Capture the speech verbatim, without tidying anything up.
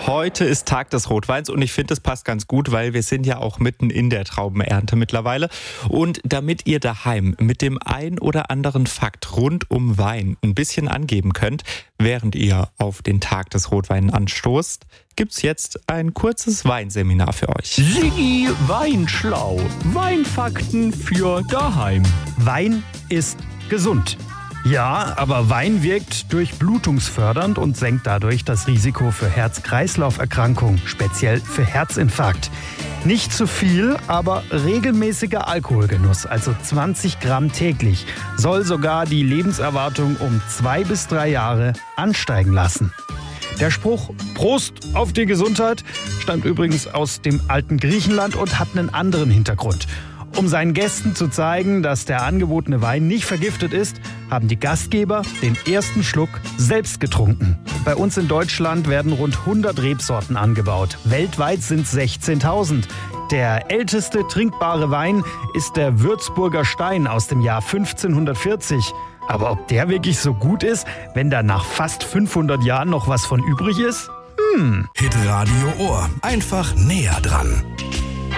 Heute ist Tag des Rotweins und ich finde, es passt ganz gut, weil wir sind ja auch mitten in der Traubenernte mittlerweile. Und damit ihr daheim mit dem ein oder anderen Fakt rund um Wein ein bisschen angeben könnt, während ihr auf den Tag des Rotweins anstoßt, gibt's jetzt ein kurzes Weinseminar für euch. Siggi Weinschlau. Weinfakten für daheim. Wein ist gesund. Ja, aber Wein wirkt durchblutungsfördernd und senkt dadurch das Risiko für Herz-Kreislauf-Erkrankungen, speziell für Herzinfarkt. Nicht zu viel, aber regelmäßiger Alkoholgenuss, also zwanzig Gramm täglich, soll sogar die Lebenserwartung um zwei bis drei Jahre ansteigen lassen. Der Spruch Prost auf die Gesundheit stammt übrigens aus dem alten Griechenland und hat einen anderen Hintergrund. Um seinen Gästen zu zeigen, dass der angebotene Wein nicht vergiftet ist, haben die Gastgeber den ersten Schluck selbst getrunken. Bei uns in Deutschland werden rund hundert Rebsorten angebaut. Weltweit sind es sechzehntausend. Der älteste trinkbare Wein ist der Würzburger Stein aus dem Jahr fünfzehnhundertvierzig. Aber ob der wirklich so gut ist, wenn da nach fast fünfhundert Jahren noch was von übrig ist? Hm. Hitradio Ohr. Einfach näher dran.